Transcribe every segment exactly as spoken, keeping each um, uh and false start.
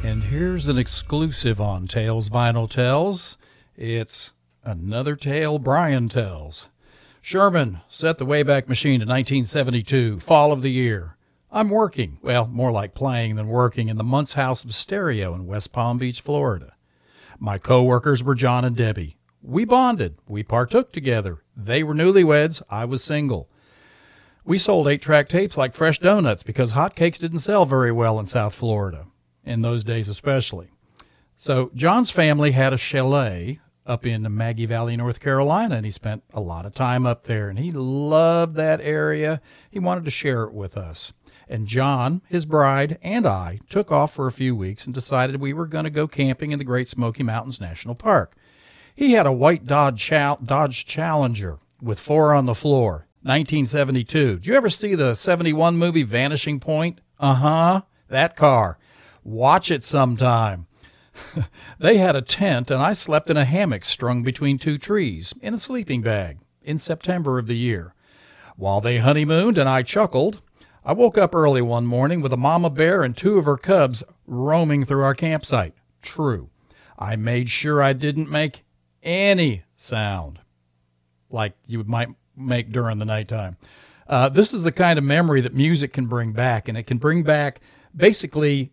And here's an exclusive on Tales Vinyl Tells. It's another tale Brian tells. Sherman set the Wayback Machine to nineteen seventy-two, fall of the year. I'm working, well, more like playing than working, in the Muntz House of Stereo in West Palm Beach, Florida. My co-workers were John and Debbie. We bonded. We partook together. They were newlyweds. I was single. We sold eight-track tapes like fresh donuts because hotcakes didn't sell very well in South Florida, in those days especially. So John's family had a chalet up in Maggie Valley, North Carolina, and he spent a lot of time up there, and he loved that area. He wanted to share it with us. And John, his bride, and I took off for a few weeks and decided we were going to go camping in the Great Smoky Mountains National Park. He had a white Dodge, Chal- Dodge Challenger with four on the floor, nineteen seventy-two. Did you ever see the seventy-one movie Vanishing Point? Uh-huh, that car. Watch it sometime. They had a tent, and I slept in a hammock strung between two trees in a sleeping bag in September of the year. While they honeymooned and I chuckled, I woke up early one morning with a mama bear and two of her cubs roaming through our campsite. True. I made sure I didn't make any sound like you might make during the nighttime. Uh, this is the kind of memory that music can bring back, and it can bring back basically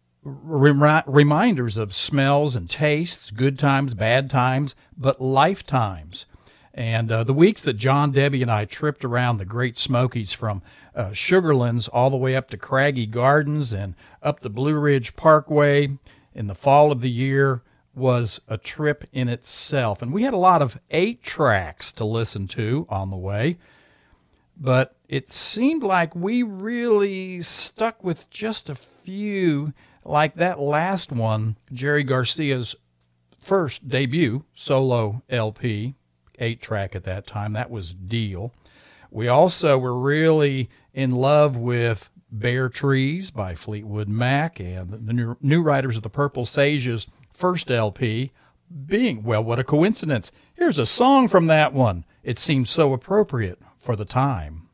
rem- reminders of smells and tastes, good times, bad times, but lifetimes. And uh, the weeks that John, Debbie, and I tripped around the Great Smokies from uh, Sugarlands all the way up to Craggy Gardens and up the Blue Ridge Parkway in the fall of the year was a trip in itself. And we had a lot of eight tracks to listen to on the way, but it seemed like we really stuck with just a few, like that last one, Jerry Garcia's first debut solo L P, eight track at that time. That was Deal. We also were really in love with Bare Trees by Fleetwood Mac and the New, New Riders of the Purple Sage's first L P, being, well, what a coincidence. Here's a song from that one. It seemed so appropriate for the time.